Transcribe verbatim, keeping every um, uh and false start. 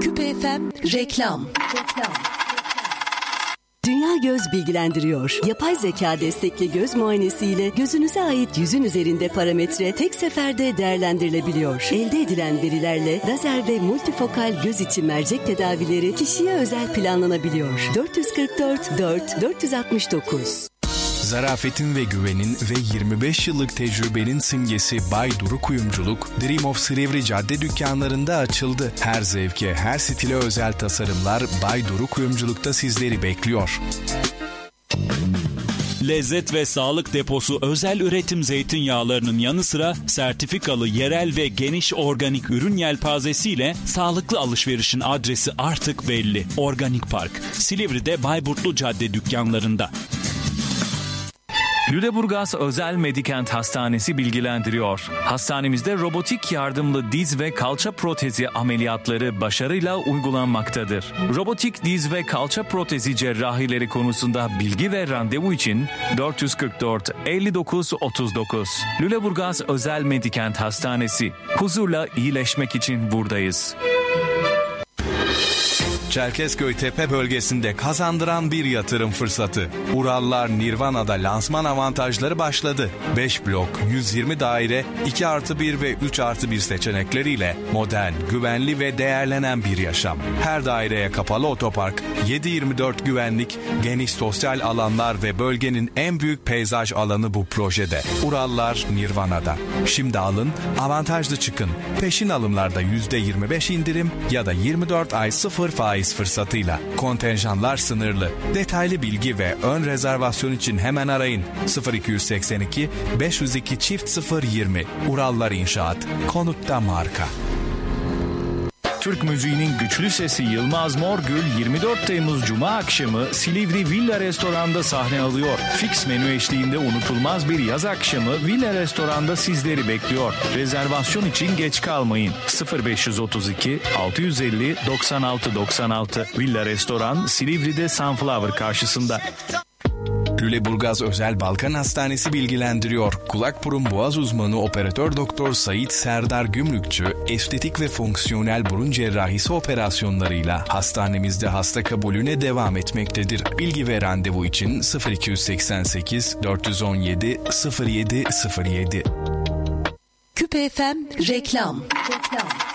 Küpe F M reklam. Reklam. Dünya Göz bilgilendiriyor. Yapay zeka destekli göz muayenesiyle gözünüze ait yüzün üzerinde parametre tek seferde değerlendirilebiliyor. Elde edilen verilerle lazer ve multifokal göz içi mercek tedavileri kişiye özel planlanabiliyor. dört yüz kırk dört dört dört yüz altmış dokuz. Zarafetin ve güvenin ve yirmi beş yıllık tecrübenin simgesi Bay Duru Kuyumculuk, Dream of Silivri cadde dükkanlarında açıldı. Her zevke, her stile özel tasarımlar Bay Duru Kuyumculuk'ta sizleri bekliyor. Lezzet ve sağlık deposu özel üretim zeytinyağlarının yanı sıra sertifikalı yerel ve geniş organik ürün yelpazesiyle sağlıklı alışverişin adresi artık belli. Organik Park, Silivri'de Bayburtlu Cadde dükkanlarında. Lüleburgaz Özel Medikent Hastanesi bilgilendiriyor. Hastanemizde robotik yardımlı diz ve kalça protezi ameliyatları başarıyla uygulanmaktadır. Robotik diz ve kalça protezi cerrahileri konusunda bilgi ve randevu için dört yüz kırk dört elli dokuz otuz dokuz. Lüleburgaz Özel Medikent Hastanesi. Huzurla iyileşmek için buradayız. Çerkezköy Tepe bölgesinde kazandıran bir yatırım fırsatı. Urallar Nirvana'da lansman avantajları başladı. beş blok, yüz yirmi daire, iki artı bir ve üç artı bir seçenekleriyle modern, güvenli ve değerlenen bir yaşam. Her daireye kapalı otopark, yedi yirmi dört güvenlik, geniş sosyal alanlar ve bölgenin en büyük peyzaj alanı bu projede. Urallar Nirvana'da. Şimdi alın, avantajlı çıkın. Peşin alımlarda yüzde yirmi beş indirim ya da yirmi dört ay sıfır faiz fırsatıyla. Kontenjanlar sınırlı. Detaylı bilgi ve ön rezervasyon için hemen arayın. sıfır iki seksen iki beş yüz iki çift sıfır yirmi. Urallar İnşaat. Konutta marka. Türk müziğinin güçlü sesi Yılmaz Morgül yirmi dört Temmuz Cuma akşamı Silivri Villa Restoran'da sahne alıyor. Fix menü eşliğinde unutulmaz bir yaz akşamı Villa Restoran'da sizleri bekliyor. Rezervasyon için geç kalmayın. sıfır beş otuz iki altı yüz elli doksan altı doksan altı. Villa Restoran Silivri'de Sunflower karşısında. Lüleburgaz Özel Balkan Hastanesi bilgilendiriyor. Kulak burun boğaz uzmanı operatör doktor Sait Serdar Gümrükçü, estetik ve fonksiyonel burun cerrahisi operasyonlarıyla hastanemizde hasta kabulüne devam etmektedir. Bilgi ve randevu için sıfır iki seksen sekiz dört yüz on yedi sıfır yedi sıfır yedi. Küpe F M reklam. Reklam.